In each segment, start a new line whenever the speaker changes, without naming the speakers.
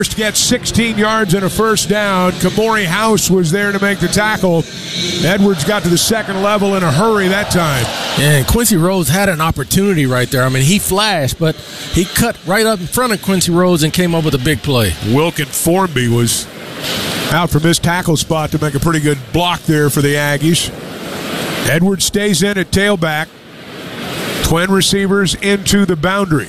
Gets 16 yards and a first down. Kamori House was there to make the tackle. Edwards got to the second level in a hurry that time.
Yeah, and Quincy Rhodes had an opportunity right there. I mean, he flashed, but he cut right up in front of Quincy Rhodes and came up with a big play.
Wilkin Formby was out from his tackle spot to make a pretty good block there for the Aggies. Edwards stays in at tailback. Twin receivers into the boundary.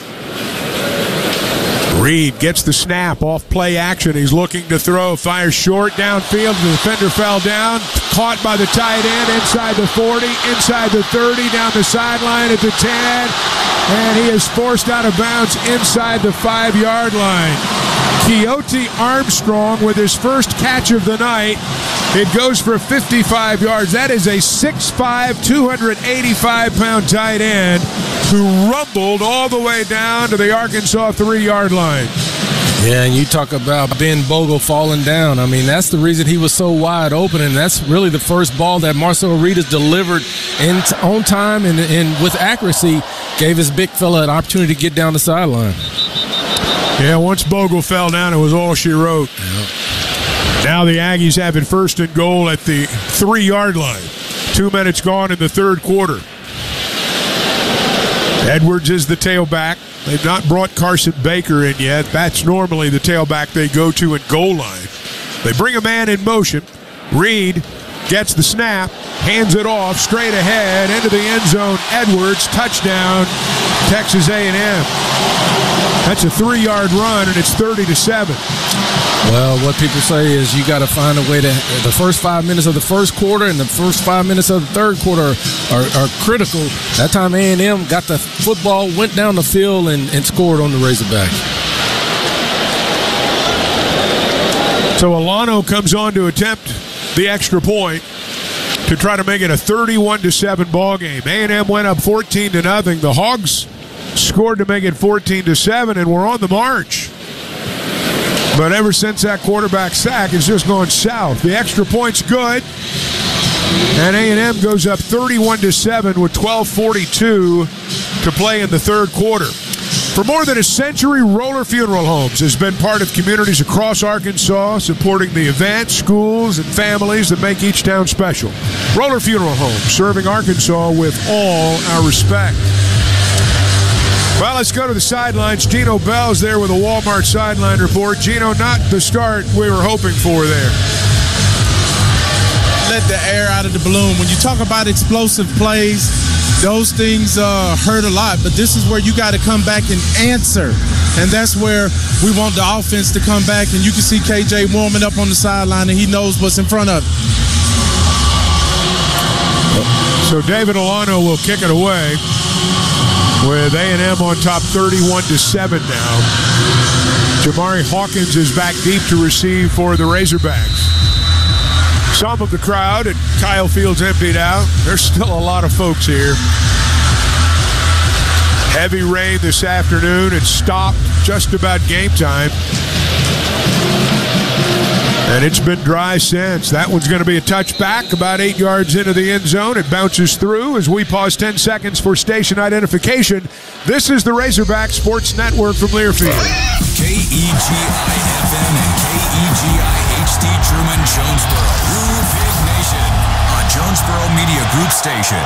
Reed gets the snap off play action. He's looking to throw. Fires short downfield. The defender fell down. Caught by the tight end inside the 40, inside the 30, down the sideline at the 10. And he is forced out of bounds inside the 5-yard line. Keoti Armstrong with his first catch of the night. It goes for 55 yards. That is a 6'5", 285-pound tight end who rumbled all the way down to the Arkansas 3-yard line.
Yeah, and you talk about Ben Bogle falling down. I mean, that's the reason he was so wide open, and that's really the first ball that Marcel Reed has delivered on time and with accuracy, gave his big fella an opportunity to get down the sideline.
Yeah, once Bogle fell down, it was all she wrote.
Yeah.
Now the Aggies have it first and goal at the 3-yard line. 2 minutes gone in the third quarter. Edwards is the tailback. They've not brought Carson Baker in yet. That's normally the tailback they go to at goal line. They bring a man in motion. Reed gets the snap, hands it off straight ahead into the end zone. Edwards, touchdown, Texas A&M. That's a 3-yard run, and it's 30-7.
Well, what people say is you got to find a way to. The first 5 minutes of the first quarter and the first 5 minutes of the third quarter are critical. That time A&M got the football, went down the field, and scored on the Razorbacks.
So Alano comes on to attempt the extra point to try to make it a 31-7 ball game. A&M went up 14-0. The Hogs scored to make it 14-7, and we're on the march. But ever since that quarterback sack, it's just gone south. The extra point's good, and A&M goes up 31-7 with 12:42 to play in the third quarter. For more than a century, Roller Funeral Homes has been part of communities across Arkansas, supporting the events, schools, and families that make each town special. Roller Funeral Homes, serving Arkansas with all our respect. Well, let's go to the sidelines. Gino Bell's there with a Walmart sideline report. Gino, not the start we were hoping for there.
Let the air out of the balloon. When you talk about explosive plays, those things hurt a lot, but this is where you got to come back and answer. And that's where we want the offense to come back, and you can see KJ warming up on the sideline, and he knows what's in front of him.
So David Alano will kick it away with A&M on top 31-7 now. Jamari Hawkins is back deep to receive for the Razorbacks. Some of the crowd at Kyle Field's emptied out. There's still a lot of folks here. Heavy rain this afternoon. It stopped just about game time. And it's been dry since. That one's going to be a touchback about 8 yards into the end zone. It bounces through as we pause 10 seconds for station identification. This is the Razorback Sports Network from Learfield.
KEGI-FM and KEGI-HD Truman Jonesboro. Blue Pig Nation on Jonesboro Media Group Station.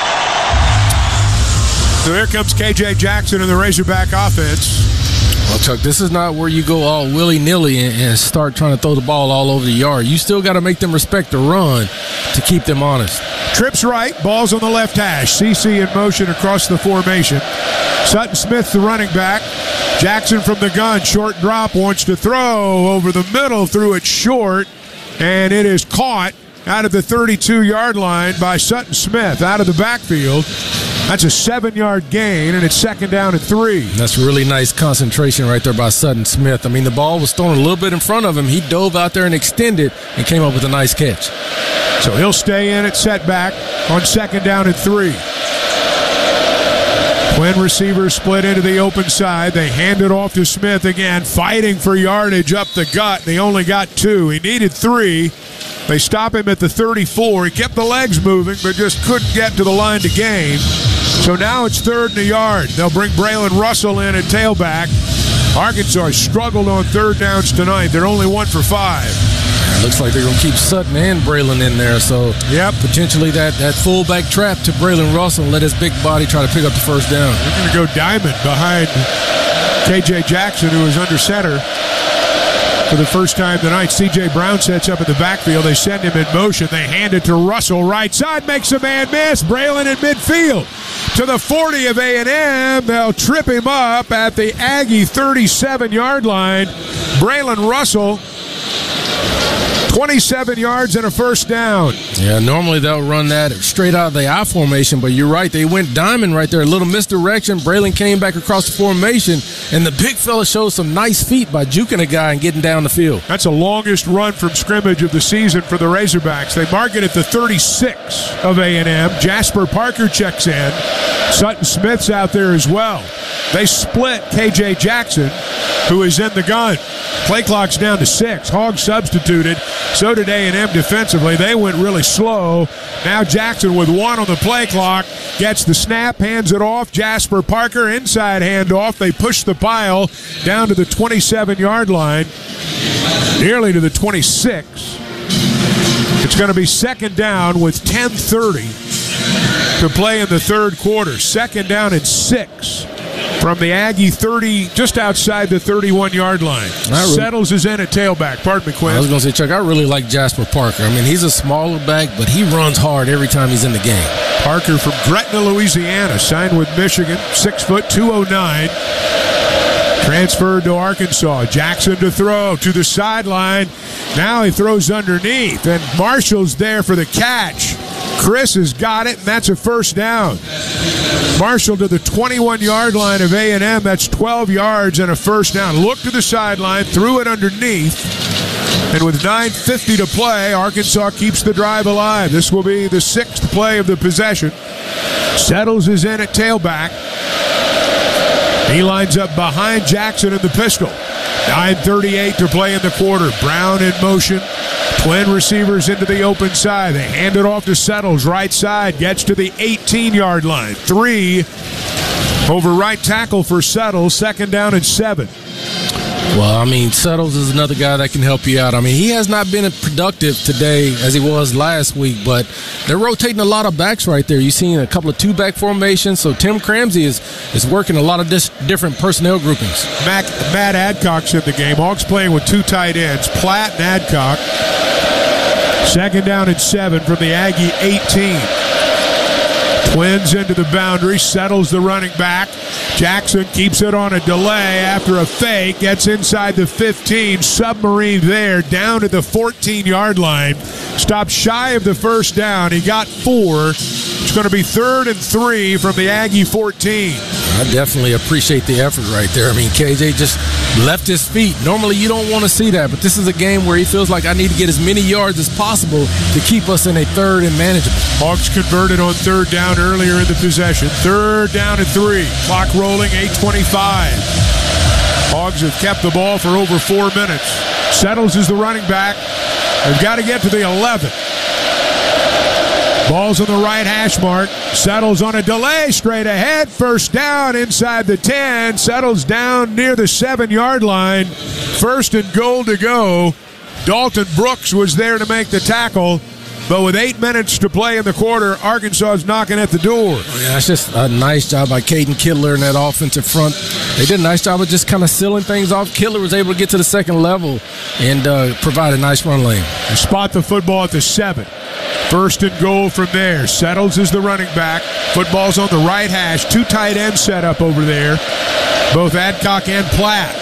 So here comes KJ Jackson and the Razorback offense.
Well, Chuck, this is not where you go all willy-nilly and start trying to throw the ball all over the yard. You still got to make them respect the run to keep them honest.
Trips right, ball's on the left hash. CC in motion across the formation. Sutton Smith, the running back. Jackson from the gun, short drop, wants to throw over the middle, threw it short, and it is caught out of the 32-yard line by Sutton Smith out of the backfield. That's a 7-yard gain, and it's second down and 3.
That's really nice concentration right there by Sutton Smith. I mean, the ball was thrown a little bit in front of him. He dove out there and extended and came up with a nice catch.
So he'll stay in at setback on second down and 3. Twin receivers split into the open side. They hand it off to Smith again, fighting for yardage up the gut. They only got 2. He needed 3. They stop him at the 34. He kept the legs moving, but just couldn't get to the line to gain. So now it's 3rd and a yard. They'll bring Braylon Russell in at tailback. Arkansas has struggled on third downs tonight. They're only 1 for 5.
Looks like they're going to keep Sutton and Braylon in there. So potentially that fullback trap to Braylon Russell and let his big body try to pick up the first down.
They're going to go diamond behind K.J. Jackson, who is under center for the first time tonight. C.J. Brown sets up in the backfield. They send him in motion. They hand it to Russell. Right side, makes a man miss. Braylon in midfield to the 40 of A&M. They'll trip him up at the Aggie 37-yard line. Braylon Russell, 27 yards and a first down.
Yeah, normally they'll run that straight out of the I formation, but you're right. They went diamond right there. A little misdirection. Braylon came back across the formation, and the big fella showed some nice feet by juking a guy and getting down the field.
That's the longest run from scrimmage of the season for the Razorbacks. They mark it at the 36 of A&M. Jasper Parker checks in. Sutton Smith's out there as well. They split K.J. Jackson, who is in the gun. Play clock's down to 6. Hogs substituted. So did A&M defensively. They went really slow. Now Jackson with 1 on the play clock gets the snap, hands it off. Jasper Parker, inside handoff. They push the pile down to the 27-yard line, nearly to the 26. It's going to be second down with 10:30 to play in the third quarter. Second down and 6. From the Aggie 30, just outside the 31-yard line. Settles is in at tailback. Pardon me, Quinn.
I was going to say, Chuck, I really like Jasper Parker. I mean, he's a smaller back, but he runs hard every time he's in the game.
Parker from Gretna, Louisiana, signed with Michigan, 6 foot, 209. Transferred to Arkansas. Jackson to throw to the sideline. Now he throws underneath, and Marshall's there for the catch. Chris has got it, and that's a first down. Marshall to the 21-yard line of A&M. That's 12 yards and a first down. Look to the sideline, threw it underneath, and with 9:50 to play, Arkansas keeps the drive alive. This will be the 6th play of the possession. Settles is in at tailback. He lines up behind Jackson in the pistol. 9:38 to play in the quarter. Brown in motion. Twin receivers into the open side. They hand it off to Settles. Right side gets to the 18-yard line. 3 over right tackle for Settles. Second down and 7.
Well, I mean, Settles is another guy that can help you out. I mean, he has not been productive today as he was last week, but they're rotating a lot of backs right there. You've seen a couple of 2-back formations, so Tim Cramsey is working a lot of different personnel groupings.
Matt Adcock's in the game. Hogs playing with 2 tight ends, Platt and Adcock. Second down and 7 from the Aggie 18. Twins into the boundary, Settles the running back. Jackson keeps it on a delay after a fake, gets inside the 15, submarine there, down to the 14-yard line. Stopped shy of the first down. He got 4. It's going to be 3rd and 3 from the Aggie 14.
I definitely appreciate the effort right there. I mean, KJ just left his feet. Normally you don't want to see that, but this is a game where he feels like I need to get as many yards as possible to keep us in a 3rd and manageable.
Hawks converted on 3rd down earlier in the possession. 3rd down and 3. Clock rolling, 8:25. Hogs have kept the ball for over 4 minutes. Settles is the running back. They've got to get to the 11. Ball's on the right hash mark. Settles on a delay straight ahead. First down inside the 10. Settles down near the 7-yard line. 1st and goal to go. Dalton Brooks was there to make the tackle. But with 8 minutes to play in the quarter, Arkansas is knocking at the door.
Yeah, it's just a nice job by Caden Kittler in that offensive front. They did a nice job of just kind of sealing things off. Kittler was able to get to the second level and provide a nice run lane.
They spot the football at the 7. 1st and goal from there. Settles is the running back. Football's on the right hash. 2 tight ends set up over there. Both Adcock and Platt.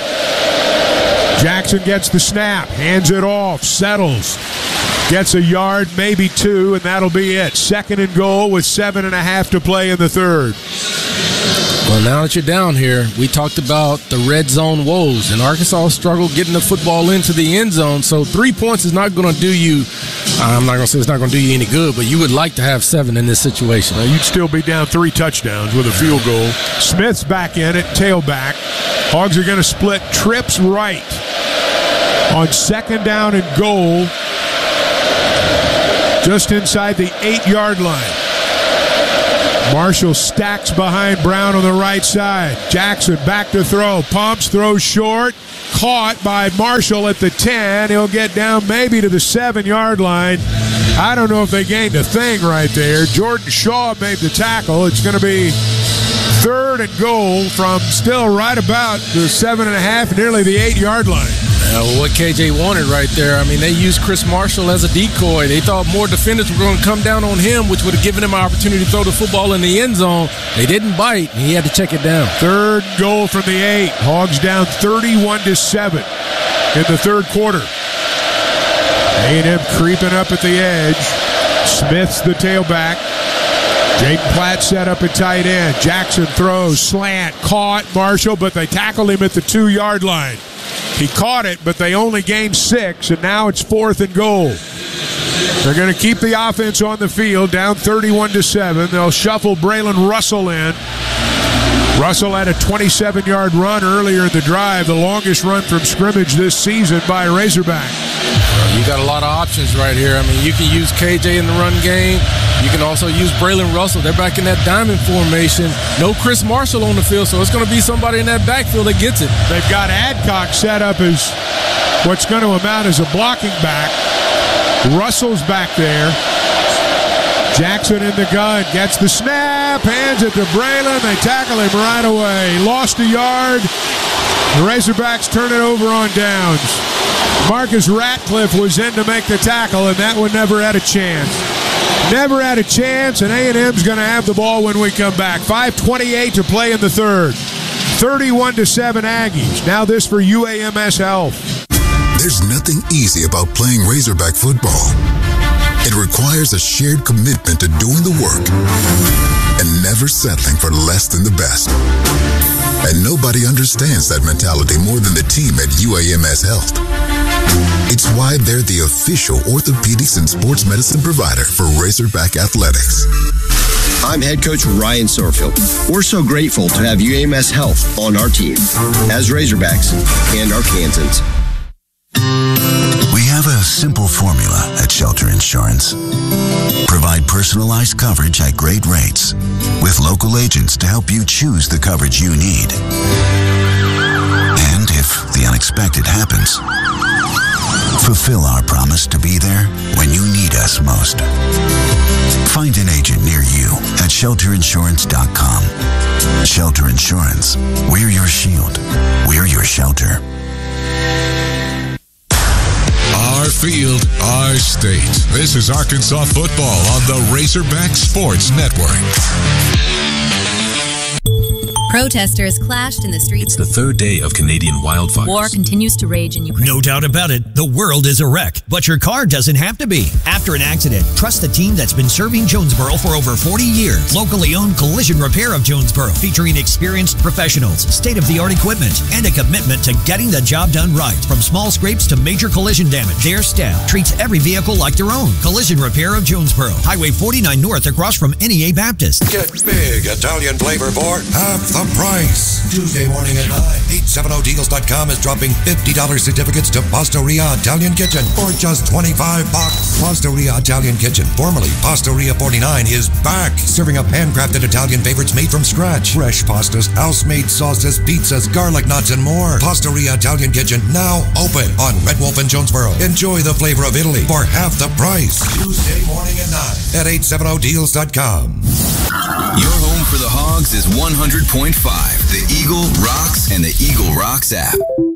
Jackson gets the snap. Hands it off. Settles. Gets a yard, maybe 2, and that'll be it. 2nd and goal with 7.5 to play in the 3rd.
Well, now that you're down here, we talked about the red zone woes, and Arkansas struggled getting the football into the end zone, so 3 points is not going to do you, I'm not going to say it's not going to do you any good, but you would like to have 7 in this situation.
Now, you'd still be down 3 touchdowns with a field goal. Smith's back in at tailback. Hogs are going to split trips right on 2nd down and goal, just inside the 8-yard line. Marshall stacks behind Brown on the right side. Jackson back to throw. Pumps, throws short. Caught by Marshall at the 10. He'll get down maybe to the 7-yard line. I don't know if they gained a thing right there. Jordan Shaw made the tackle. It's going to be 3rd and goal from still right about the 7.5, nearly the 8-yard line.
What KJ wanted right there. I mean, they used Chris Marshall as a decoy. They thought more defenders were going to come down on him, which would have given him an opportunity to throw the football in the end zone. They didn't bite, and he had to check it down.
3rd goal from the 8. Hogs down 31-7 in the 3rd quarter. A&M creeping up at the edge. Smith's the tailback. Jaden Platt set up at tight end. Jackson throws, slant, caught Marshall, but they tackled him at the 2-yard line. He caught it, but they only gained 6, and now it's 4th and goal. They're going to keep the offense on the field, down 31-7. They'll shuffle Braylon Russell in. Russell had a 27-yard run earlier in the drive, the longest run from scrimmage this season by a Razorback.
You got a lot of options right here. I mean, you can use KJ in the run game. You can also use Braylon Russell. They're back in that diamond formation. No Chris Marshall on the field, so it's going to be somebody in that backfield that gets it.
They've got Adcock set up as what's going to amount as a blocking back. Russell's back there. Jackson in the gun, gets the snap, hands it to Braylon. They tackle him right away. Lost a yard. The Razorbacks turn it over on downs. Marcus Ratcliffe was in to make the tackle, and that one never had a chance. Never had a chance, and A&M's going to have the ball when we come back. 5:28 to play in the 3rd. 31-7 Aggies. Now this for UAMS Health.
There's nothing easy about playing Razorback football. It requires a shared commitment to doing the work and never settling for less than the best. And nobody understands that mentality more than the team at UAMS Health. It's why they're the official orthopedics and sports medicine provider for Razorback Athletics.
I'm head coach Ryan Sorfield. We're so grateful to have UAMS Health on our team as Razorbacks and Arkansans.
We have a simple formula at Shelter Insurance. Provide personalized coverage at great rates with local agents to help you choose the coverage you need. And if the unexpected happens, fulfill our promise to be there when you need us most. Find an agent near you at shelterinsurance.com. Shelter Insurance. We're your shield. We're your shelter.
Our field, our state. This is Arkansas football on the Razorback Sports Network.
Protesters clashed in the streets.
It's the 3rd day of Canadian wildfires.
War continues to rage in Ukraine.
No doubt about it, the world is a wreck, but your car doesn't have to be. After an accident, trust the team that's been serving Jonesboro for over 40 years. Locally owned Collision Repair of Jonesboro, featuring experienced professionals, state-of-the-art equipment, and a commitment to getting the job done right. From small scrapes to major collision damage, their staff treats every vehicle like their own. Collision Repair of Jonesboro, Highway 49 North across from NEA Baptist.
Get big Italian flavor for half the price. Tuesday morning at 9. 870deals.com is dropping $50 certificates to Pastoria Italian Kitchen for just $25. Pastoria Italian Kitchen, formerly Pastoria 49, is back, serving up handcrafted Italian favorites made from scratch. Fresh pastas, house-made sauces, pizzas, garlic knots, and more. Pastoria Italian Kitchen, now open on Red Wolf in Jonesboro. Enjoy the flavor of Italy for half the price. Tuesday morning at 9 at 870deals.com.
Your home for the Hogs is 100.5. The Eagle Rocks and the Eagle Rocks app.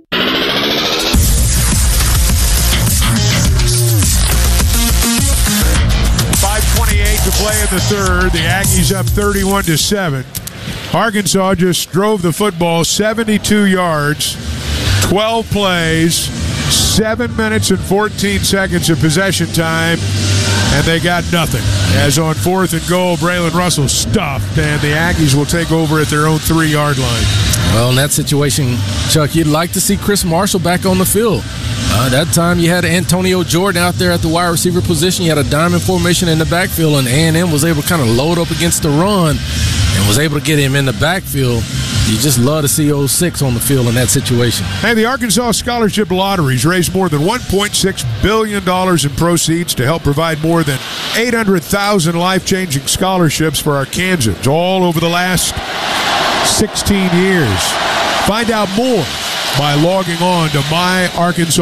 5:28 to play in the 3rd. The Aggies up 31-7. Arkansas just drove the football 72 yards, 12 plays, 7 minutes and 14 seconds of possession time, and they got nothing. As on 4th and goal, Braylon Russell stuffed, and the Aggies will take over at their own 3-yard line.
Well, in that situation, Chuck, you'd like to see Chris Marshall back on the field. That time you had Antonio Jordan out there at the wide receiver position. You had a diamond formation in the backfield, and A&M was able to kind of load up against the run and was able to get him in the backfield. You just love to see 06 on the field in that situation.
Hey, the Arkansas Scholarship Lotteries raised more than $1.6 billion in proceeds to help provide more than 800,000 life-changing scholarships for Arkansans all over the last 16 years. Find out more by logging on to My Arkansas